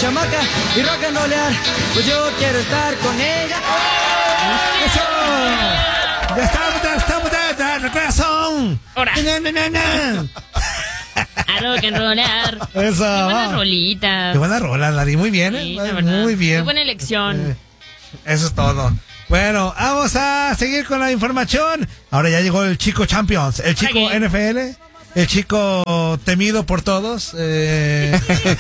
chamaca y rock and rollear, pues yo quiero estar con ella. ¡Eso! ¡Ya estamos de corazón! ¡Ahora! ¡No! A rock and rollear. Eso. Qué buena rolita. Qué buena rola, Lari. Muy bien, Sí, la verdad. muy bien. Qué buena elección. Eso es todo. Bueno, vamos a seguir con la información. Ahora ya llegó el chico Champions, el chico NFL, el chico temido por todos. No, es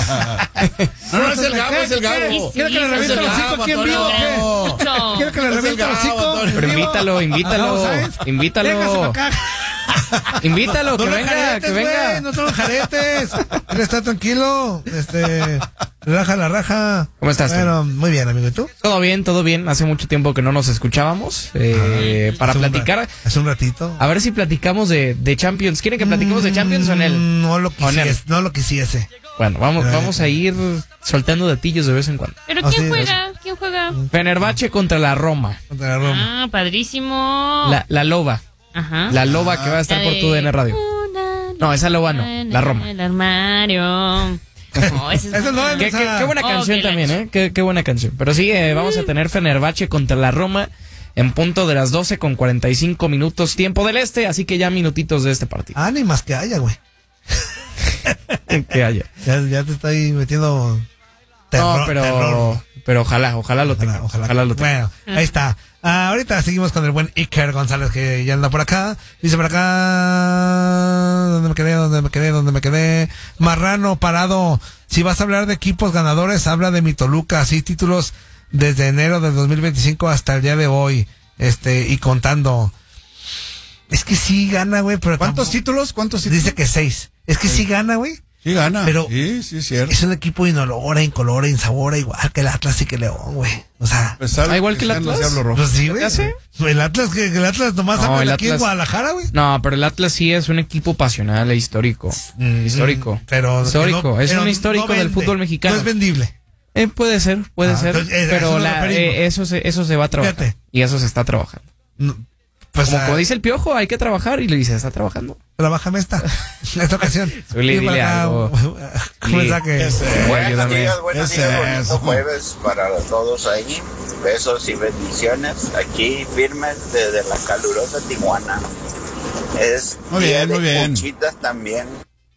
el Gabo, es el Gabo. ¿Quiere que le reviente el hocico aquí en vivo o qué? ¿Quiere que le reviente el hocico? Pero invítalo. Invítalo, que venga, que venga. Wey, no son jaretes. Él está tranquilo. Relaja la raja. ¿Cómo estás? Bueno, muy bien, amigo. ¿Y tú? Todo bien. Hace mucho tiempo que no nos escuchábamos para platicar. Hace un ratito. A ver si platicamos de Champions. ¿Quieren que platiquemos de Champions o en él? No lo quisiese. Bueno, vamos a ir soltando datillos de vez en cuando. ¿Pero quién juega? ¿Quién juega? Fenerbahce contra la Roma. Ah, padrísimo. La Loba. Ajá. La Loba que va a estar por tu DN Radio. No, esa Loba no. La Roma. El armario. Oh, Qué buena canción también, ¿eh? Qué buena canción. Pero sí, vamos a tener Fenerbahce contra la Roma en punto de las 12:45 minutos, tiempo del este, así que ya minutitos de este partido. Ánimas que haya, güey. Que haya. Ya te estoy metiendo terror. No, pero ojalá lo tenga. Ojalá lo tenga. Bueno, ahí está. Ahorita seguimos con el buen Iker González, que ya anda por acá. Dice por acá... ¿Dónde me quedé? Marrano parado. Si vas a hablar de equipos ganadores, habla de mi Toluca. Así títulos desde enero del 2025 hasta el día de hoy. Y contando. Es que sí gana, güey, pero... ¿Cuántos títulos? Dice que 6. Es que sí gana, güey. Sí gana. Pero sí, cierto. Es un equipo inolora, incolora, insabora, igual que el Atlas y que León, güey. O sea, pues igual que el Atlas. Pues sí, güey. El Atlas nomás habla de aquí Atlas... en Guadalajara, güey. No, pero el Atlas sí es un equipo pasional e histórico. Histórico. Pero es un histórico del fútbol mexicano. No es vendible. Puede ser. Entonces, pero eso se va a trabajar. Fíjate. Y eso se está trabajando. Pues, como dice el Piojo, hay que trabajar, y le dice, está trabajando. Trabájame esta ocasión. Dile algo. Buenos días, bonito jueves para todos ahí. Besos y bendiciones. Aquí firmes desde la calurosa Tijuana. Es muy bien. Conchitas también.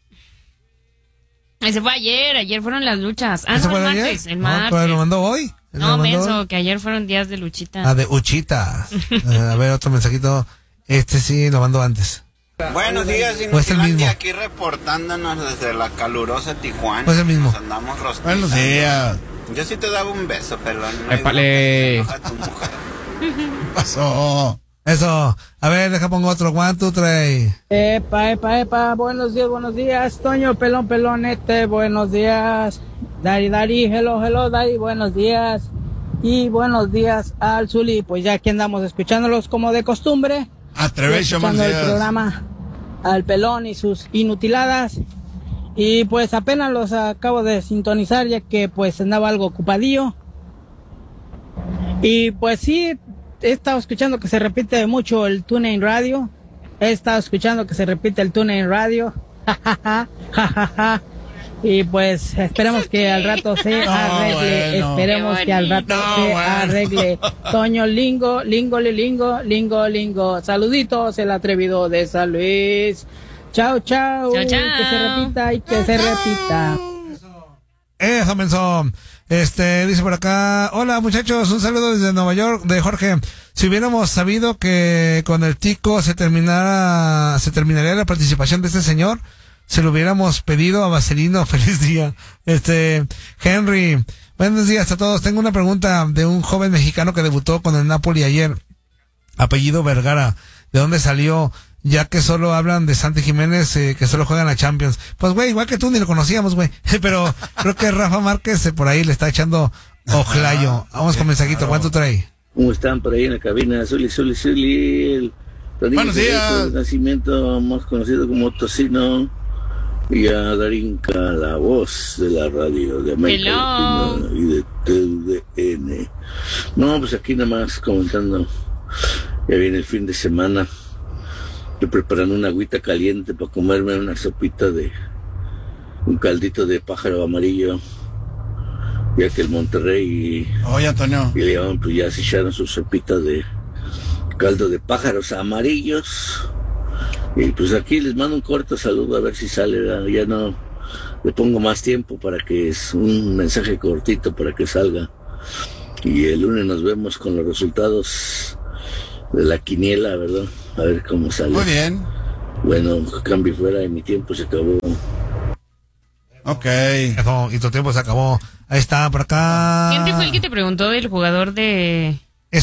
Ese fue ayer fueron las luchas. ¿Eso no, fue el martes. No, pero lo mandó hoy. No, menso, que ayer fueron días de luchita. De Uchita. A ver, otro mensajito. Sí, lo mandó antes. Buenos días, Inutilandia, aquí reportándonos desde la calurosa Tijuana. Pues el mismo. Nos andamos rostizando. Buenos días. Yo sí te daba un beso, pelón. Épale. ¿Qué pasó? Eso. A ver, deja pongo otro. 1, 2, 3. Epa. Buenos días. Toño, pelón, buenos días. Dari, hello, Dari, buenos días. Y buenos días al Zuli. Pues ya aquí andamos escuchándolos como de costumbre. Escuchando el programa al pelón y sus inutiladas. Y pues apenas los acabo de sintonizar, ya que pues andaba algo ocupadillo. Y pues sí, he estado escuchando que se repite mucho el TuneIn Radio. Y pues esperemos que al rato se arregle. Toño, lingo. Saluditos, el atrevido de San Luis. Chao. Que se repita. Eso, menso. Dice por acá: hola muchachos, un saludo desde Nueva York de Jorge. Si hubiéramos sabido que con el Tico se terminaría la participación de este señor, se lo hubiéramos pedido a Vaselino. Feliz día. Henry, buenos días a todos. Tengo una pregunta de un joven mexicano que debutó con el Napoli ayer. Apellido Vergara. ¿De dónde salió? Ya que solo hablan de Santi Jiménez, que solo juegan a Champions. Pues, güey, igual que tú, ni lo conocíamos, güey. Pero creo que Rafa Márquez por ahí le está echando ojlayo. Vamos con mensajito. ¿Cuánto trae? ¿Cómo están por ahí en la cabina? Zuli, el buenos días. Nacimiento, más conocido como Tocino. Y a Darinka, la voz de la radio de Michael Pino y de TUDN. No, pues aquí nada más comentando. Ya viene el fin de semana. Estoy preparando una agüita caliente para comerme una sopita de un caldito de pájaro amarillo ya que el Monterrey Oye, Antonio. y León pues ya se echaron sus sopitas de caldo de pájaros amarillos. Y pues aquí les mando un corto saludo a ver si sale. Ya no le pongo más tiempo para que es un mensaje cortito para que salga. Y el lunes nos vemos con los resultados de la quiniela, ¿verdad? A ver cómo sale. Muy bien. Bueno, cambio fuera y mi tiempo se acabó. Ok. Y tu tiempo se acabó. Ahí está, por acá. ¿Quién fue el que te preguntó del jugador de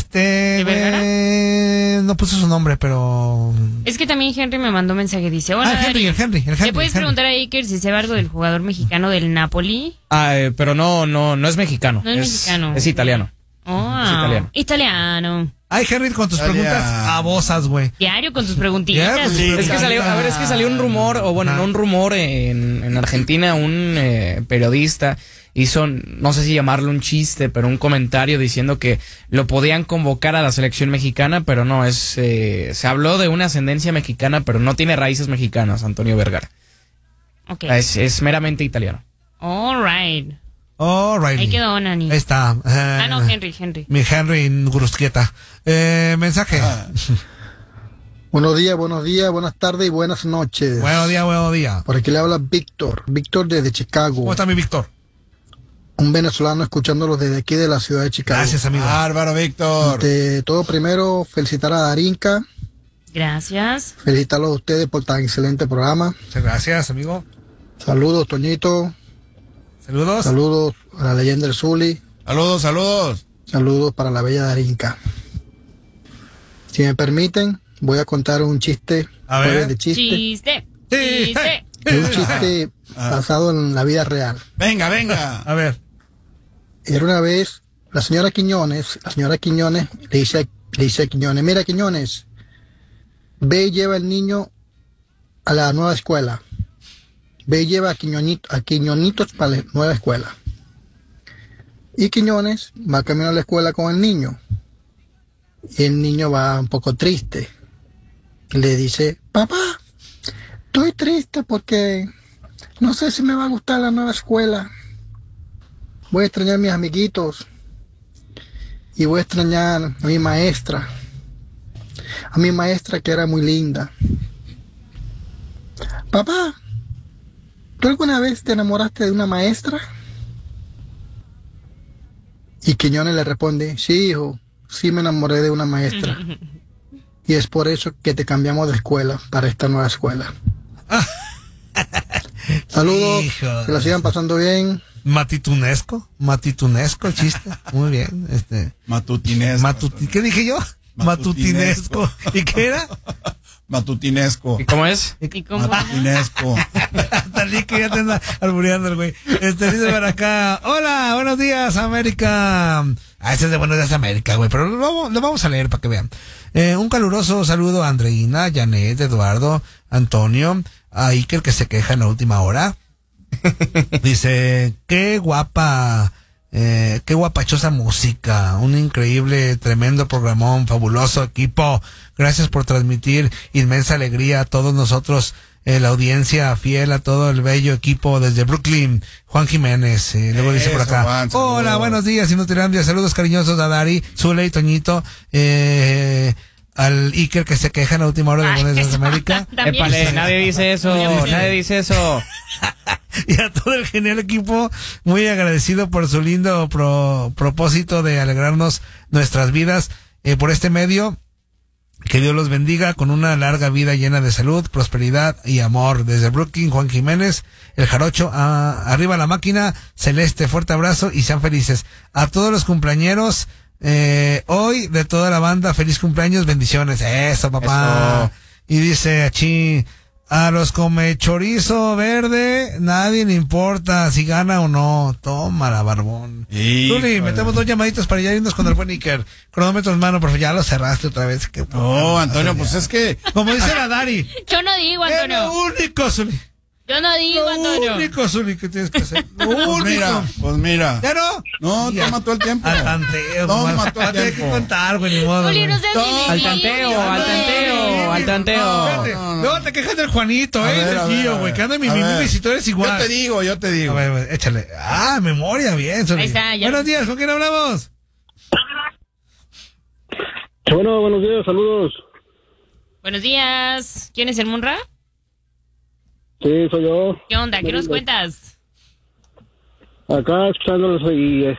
Vergara? No puse su nombre, pero... Es que también Henry me mandó mensaje, dice, hola, el Henry. ¿le puedes preguntar a Iker si sabe algo del jugador mexicano del Napoli? Pero no es mexicano. No es mexicano. Es italiano. Oh, Es italiano. Italiano. Ay, Henry, con tus preguntas abosas, güey. Diario con tus preguntitas. Sí, Es que salió un rumor, o bueno, no un rumor, en Argentina un periodista hizo, no sé si llamarlo un chiste, pero un comentario diciendo que lo podían convocar a la selección mexicana, pero no, se habló de una ascendencia mexicana, pero no tiene raíces mexicanas, Antonio Vergara. Okay. Es meramente italiano. All right. Ahí quedó, Nani. Ahí está. No, Henry. Mi Henry Grusquieta. Mensaje. Buenos días, buenas tardes y buenas noches. Buenos días. Por aquí le habla Víctor desde Chicago. ¿Cómo está mi Víctor? Un venezolano escuchándolos desde aquí de la ciudad de Chicago. Gracias, amigo. Bárbaro, Víctor. De todo, primero, felicitar a Darinka. Gracias. Felicitarlos a ustedes por tan excelente programa. Muchas gracias, amigo. Saludos, Toñito. Saludos a la leyenda del Zuli. Saludos. Saludos para la bella Darinka. Si me permiten, voy a contar un chiste. A ver. De chiste. Chiste. Es un chiste basado en la vida real. Venga. A ver. Era una vez la señora Quiñones le dice a Quiñones, mira Quiñones, ve y lleva al niño a la nueva escuela. Ve y lleva a Quiñonitos para la nueva escuela. Y Quiñones va camino a la escuela con el niño. Y el niño va un poco triste. Y le dice, papá, estoy triste porque no sé si me va a gustar la nueva escuela. Voy a extrañar a mis amiguitos. Y voy a extrañar a mi maestra. A mi maestra que era muy linda. Papá, ¿tú alguna vez te enamoraste de una maestra? Y Quiñones le responde, sí, hijo, sí me enamoré de una maestra. Y es por eso que te cambiamos de escuela para esta nueva escuela. Saludos, que la sigan pasando bien. Matitunesco el chiste. Muy bien. Matutinesco. ¿Qué dije yo? Matutinesco. ¿Y qué era? Matutinesco. ¿Y cómo es? ¿Y cómo? Matutinesco. Talí que ya te anda albureando el güey. Dice para acá, hola, buenos días, América. Ese es de Buenos Días, América, güey, pero lo vamos a leer para que vean. Un caluroso saludo a Andreina, Janet, Eduardo, Antonio, a Iker que se queja en la última hora. Dice, qué guapachosa música, un increíble, tremendo programón, fabuloso equipo. Gracias por transmitir inmensa alegría a todos nosotros, la audiencia fiel, a todo el bello equipo desde Brooklyn. Juan Jiménez, luego dice por acá, Juan, hola, buenos días, Inutilandia, saludos cariñosos a Dari, Zule y Toñito, al Iker que se queja en la última hora de Buenos Días, América. Épale, nadie dice eso. Y a todo el genial equipo, muy agradecido por su lindo propósito de alegrarnos nuestras vidas por este medio. Que Dios los bendiga con una larga vida llena de salud, prosperidad y amor. Desde Brooklyn, Juan Jiménez, el Jarocho, arriba la máquina, Celeste, fuerte abrazo y sean felices. A todos los cumpleañeros, hoy de toda la banda, feliz cumpleaños, bendiciones. Eso, papá. Eso. Y dice Achí, a los come chorizo verde, nadie le importa si gana o no. Tómala, barbón. Zuli, metemos 2 llamaditas para ya irnos con el buen Iker. Cronómetro en mano, pero ya lo cerraste otra vez. No, Antonio, pues es que... Como dice la Dari. Yo no digo, Antonio. Lo único, Zuli. Yo no digo, Antonio. Lo único, Zuli, que tienes que hacer. Lo único. Pues mira. ¿Ya no? No, toma todo el tiempo. Al tanteo. Toma todo el tiempo. Hay que contar, güey, ni modo. Zuli, no seas Al tanteo. al tanteo. Espérate, luego te quejas del Juanito, A ver, del a ver, tío, a güey, ver. que anda en mi A ver. y si tú eres igual. Yo te digo. A ver, échale. Memoria, bien. Zuli. Ahí está, ya Buenos lo- días, ¿con quién hablamos? Bueno, buenos días, saludos. Buenos días. ¿Quién es el Munra? Sí, soy yo. ¿Qué onda? ¿Qué nos cuentas? Acá escuchándolos y